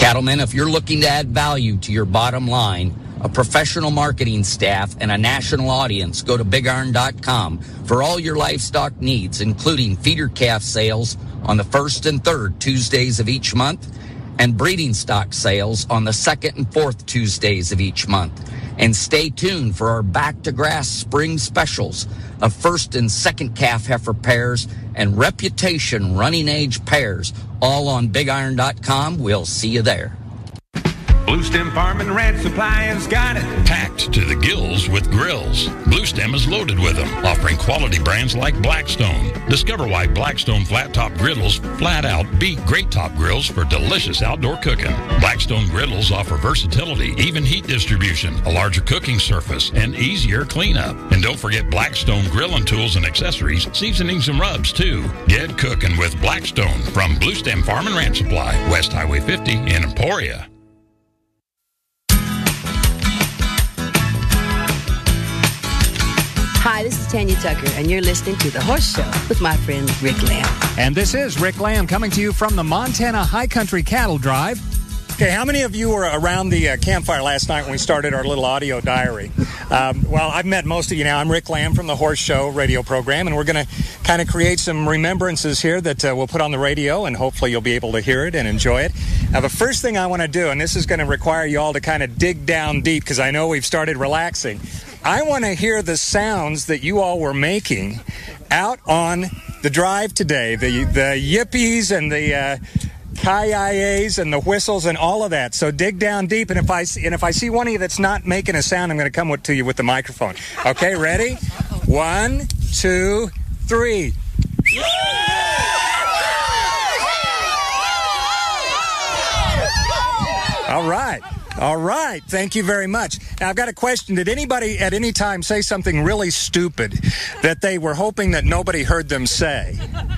Cattlemen, if you're looking to add value to your bottom line, a professional marketing staff, and a national audience, go to BigIron.com for all your livestock needs, including feeder calf sales on the first and third Tuesdays of each month and breeding stock sales on the second and fourth Tuesdays of each month. And stay tuned for our Back to Grass spring specials of first and second calf heifer pairs and reputation running age pairs, all on BigIron.com. We'll see you there. Bluestem Farm and Ranch Supply has got it. Packed to the gills with grills. Bluestem is loaded with them, offering quality brands like Blackstone. Discover why Blackstone flat top griddles flat out beat great top grills for delicious outdoor cooking. Blackstone griddles offer versatility, even heat distribution, a larger cooking surface, and easier cleanup. And don't forget Blackstone grilling tools and accessories, seasonings and rubs too. Get cooking with Blackstone from Bluestem Farm and Ranch Supply, West Highway 50 in Emporia. Hi, this is Tanya Tucker, and you're listening to The Horse Show with my friend Rick Lamb. And this is Rick Lamb coming to you from the Montana High Country Cattle Drive. Okay, how many of you were around the campfire last night when we started our little audio diary? Well, I've met most of you now. I'm Rick Lamb from the Horse Show radio program, and we're going to kind of create some remembrances here that we'll put on the radio, and hopefully you'll be able to hear it and enjoy it. Now, the first thing I want to do, and this is going to require you all to kind of dig down deep because I know we've started relaxing. I want to hear the sounds that you all were making out on the drive today, the yippies and the ki-yay's and the whistles and all of that. So dig down deep, and if I see one of you that's not making a sound, I'm going to come to you with the microphone. Okay, ready? 1, 2, 3. All right. Thank you very much. Now, I've got a question. Did anybody at any time say something really stupid that they were hoping that nobody heard them say?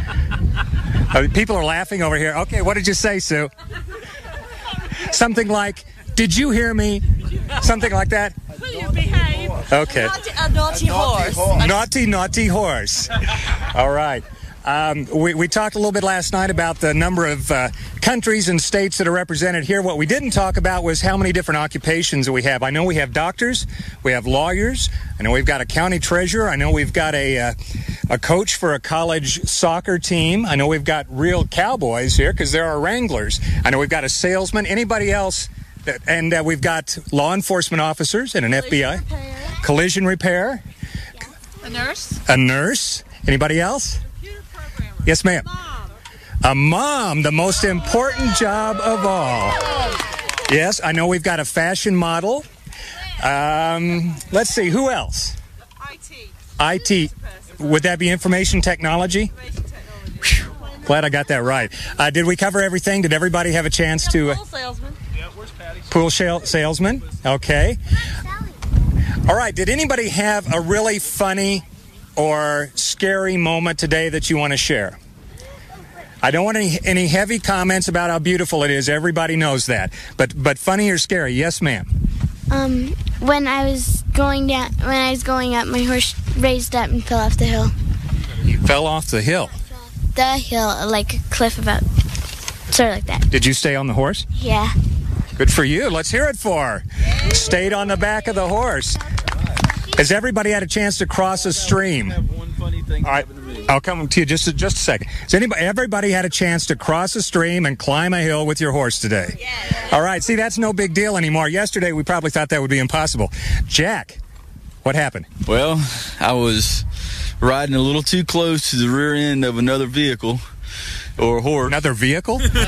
People are laughing over here. Okay, what did you say, Sue? Something like, did you hear me? Something like that? Will you behave? Okay. Naughty horse. Naughty horse. All right. We talked a little bit last night about the number of countries and states that are represented here. What we didn't talk about was how many different occupations that we have. I know we have doctors, we have lawyers, I know we've got a county treasurer, I know we've got a coach for a college soccer team, I know we've got real cowboys here because there are wranglers, I know we've got a salesman. Anybody else? And we've got law enforcement officers and an FBI. Collision repair. A nurse. A nurse. Anybody else? Yes, ma'am. A mom, the most important job of all. Yes, I know we've got a fashion model. Let's see, who else? IT. Would that be information technology? Whew, glad I got that right. Did we cover everything? Did everybody have a chance to... Pool salesman. Yeah, where's Patty? Pool salesman. Okay. All right, did anybody have a really funny or scary moment today that you want to share? I don't want any heavy comments about how beautiful it is. Everybody knows that. But funny or scary? Yes, ma'am. When I was going up, my horse raised up and fell off the hill. You fell off the hill? The hill, like a cliff about, sort of like that. Did you stay on the horse? Yeah. Good for you. Let's hear it for her. Stayed on the back of the horse. Has everybody had a chance to cross a stream? One funny thing All right, I'll come to you just a second. Has everybody had a chance to cross a stream and climb a hill with your horse today? Yeah. All right, see, that's no big deal anymore. Yesterday, we probably thought that would be impossible. Jack, what happened? Well, I was riding a little too close to the rear end of another vehicle or a horse. Another vehicle? And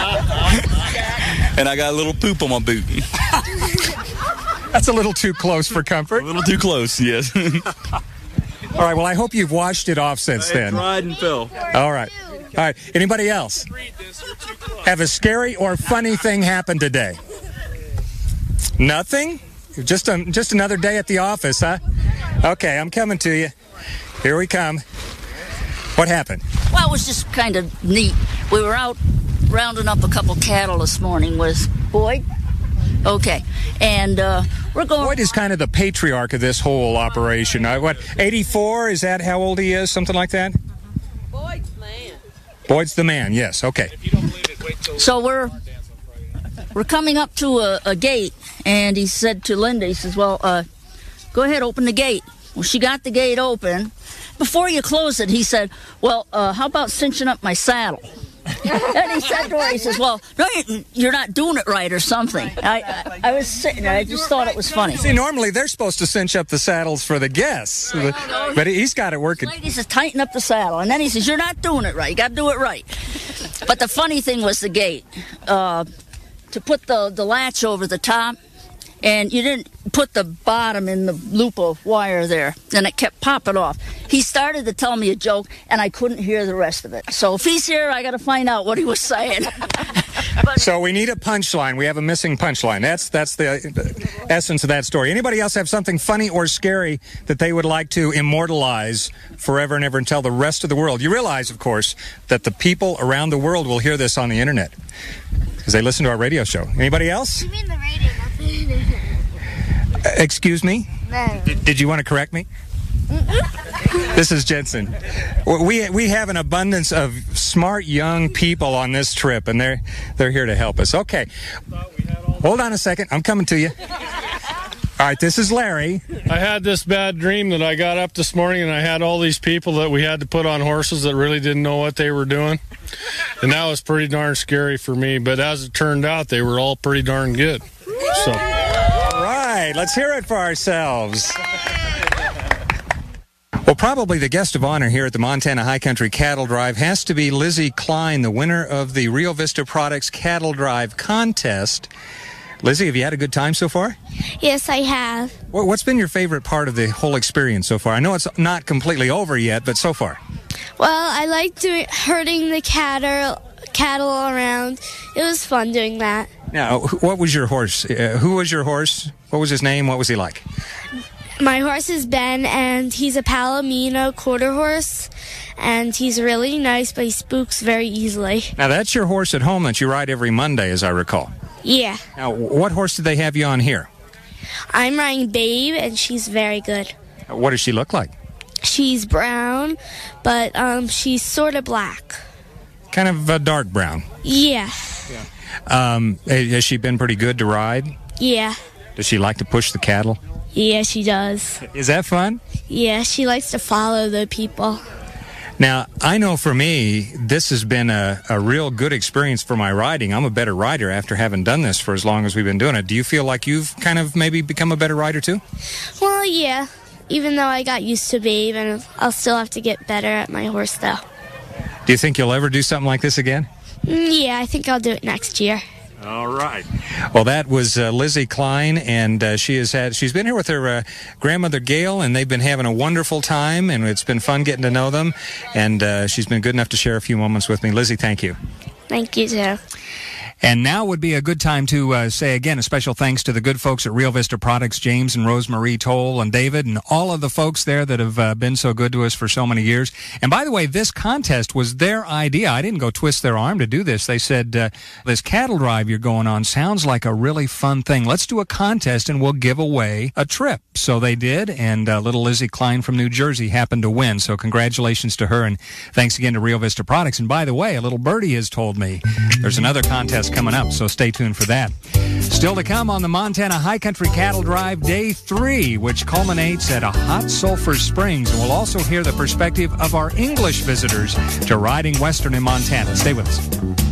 I got a little poop on my boot. That's a little too close for comfort. A little too close, yes. All right, well, I hope you've washed it off since then. Tried and fell. All right. Anybody else have a scary or funny thing happen today? Nothing? Just another day at the office, huh? Okay, I'm coming to you. Here we come. What happened? Well, it was just kind of neat. We were out rounding up a couple cattle this morning with Boyd. Okay, and we're going... Boyd is kind of the patriarch of this whole operation. 84? Is that how old he is? Something like that? Boyd's the man. Boyd's the man, yes. Okay. So we're we're coming up to a gate, and he said to Linda, he says, well, go ahead, open the gate. Well, she got the gate open. Before you close it, he said, well, how about cinching up my saddle? And he said to her, he says, well, no, you're not doing it right or something. I was sitting there. I just thought it was funny. See, normally they're supposed to cinch up the saddles for the guests, but he's got it working. He says, tighten up the saddle. And then he says, you're not doing it right. You got to do it right. But the funny thing was the gate. To put the latch over the top, and you didn't put the bottom in the loop of wire there, and it kept popping off. He started to tell me a joke, and I couldn't hear the rest of it. So if he's here, I got to find out what he was saying. So we need a punchline. We have a missing punchline. That's the essence of that story. Anybody else have something funny or scary that they would like to immortalize forever and ever and tell the rest of the world? You realize, of course, that the people around the world will hear this on the internet because they listen to our radio show. Anybody else? You mean the radio, not the internet. Excuse me? No. Did you want to correct me? This is Jensen. We have an abundance of smart young people on this trip, and they're here to help us. Okay. Hold on a second. I'm coming to you. All right, this is Larry. I had this bad dream that I got up this morning and I had all these people that we had to put on horses that really didn't know what they were doing. And that was pretty darn scary for me. But as it turned out, they were all pretty darn good. So. All right, let's hear it for ourselves. Well, probably the guest of honor here at the Montana High Country Cattle Drive has to be Lizzie Klein, the winner of the Rio Vista Products Cattle Drive contest. Lizzie, have you had a good time so far? Yes, I have. What's been your favorite part of the whole experience so far? I know it's not completely over yet, but so far. Well, I liked herding the cattle around. It was fun doing that. Now, what was your horse? Who was your horse? What was his name? What was he like? My horse is Ben, and he's a Palomino quarter horse, and he's really nice, but he spooks very easily. Now, that's your horse at home that you ride every Monday, as I recall. Yeah. Now, what horse did they have you on here? I'm riding Babe, and she's very good. What does she look like? She's brown, but she's sort of black. Kind of a dark brown. Yeah. Has she been pretty good to ride? Yeah. Does she like to push the cattle? Yeah, she does. Is that fun? Yeah, she likes to follow the people. Now, I know for me, this has been a real good experience for my riding. I'm a better rider after having done this for as long as we've been doing it. Do you feel like you've kind of maybe become a better rider too? Well, yeah. Even though I got used to Babe, and I'll still have to get better at my horse, though. Do you think you'll ever do something like this again? Yeah, I think I'll do it next year. All right. Well, that was Lizzie Klein, and she's been here with her grandmother Gail, and they've been having a wonderful time, and it's been fun getting to know them, and she's been good enough to share a few moments with me. Lizzie, thank you. Thank you, too. And now would be a good time to say again a special thanks to the good folks at Rio Vista Products, James and Rosemarie Toll and David, and all of the folks there that have been so good to us for so many years. And by the way, this contest was their idea. I didn't go twist their arm to do this. They said, this cattle drive you're going on sounds like a really fun thing. Let's do a contest and we'll give away a trip. So they did, and little Lizzie Klein from New Jersey happened to win. So congratulations to her, and thanks again to Rio Vista Products. And by the way, a little birdie has told me there's another contest coming up, so stay tuned for that. Still to come on the Montana High Country Cattle Drive Day 3, which culminates at a hot Sulphur Springs. And we'll also hear the perspective of our English visitors to riding Western in Montana. Stay with us.